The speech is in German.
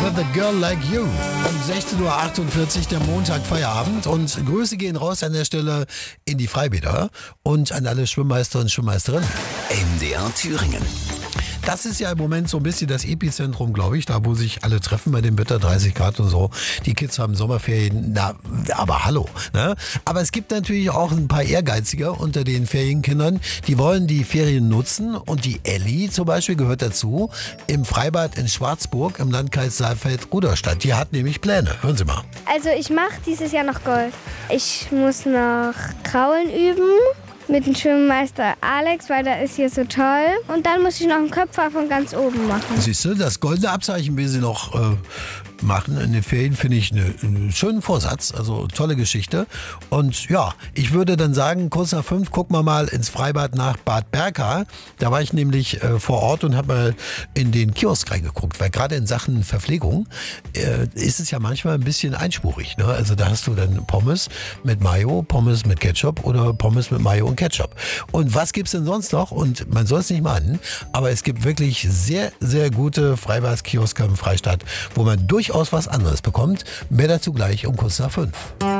With a Girl Like You. Um 16.48 Uhr der Montag Feierabend und Grüße gehen raus an der Stelle in die Freibäder und an alle Schwimmmeister und Schwimmmeisterinnen. MDR Thüringen. Das ist ja im Moment so ein bisschen das Epizentrum, glaube ich, da wo sich alle treffen bei dem Wetter, 30 Grad und so. Die Kids haben Sommerferien, aber hallo. Ne? Aber es gibt natürlich auch ein paar Ehrgeizige unter den Ferienkindern, die wollen die Ferien nutzen und die Elli zum Beispiel gehört dazu, im Freibad in Schwarzburg im Landkreis Saalfeld-Rudolstadt. Die hat nämlich Pläne. Hören Sie mal. Also ich mache dieses Jahr noch Golf. Ich muss noch Kraulen üben mit dem Schwimmmeister Alex, weil der ist hier so toll. Und dann muss ich noch einen Köpfer von ganz oben machen. Siehst du, das goldene Abzeichen will sie noch machen in den Ferien, finde ich einen schönen Vorsatz, also tolle Geschichte. Und ja, ich würde dann sagen, kurz nach 5 gucken wir mal ins Freibad nach Bad Berka. Da war ich nämlich vor Ort und habe mal in den Kiosk reingeguckt, weil gerade in Sachen Verpflegung ist es ja manchmal ein bisschen einspurig. Ne? Also da hast du dann Pommes mit Mayo, Pommes mit Ketchup oder Pommes mit Mayo und Ketchup. Und was gibt's denn sonst noch? Und man soll es nicht meinen, aber es gibt wirklich sehr, sehr gute Freibadskioske im Freistaat, wo man durchaus was anderes bekommt. Mehr dazu gleich um kurz nach 5.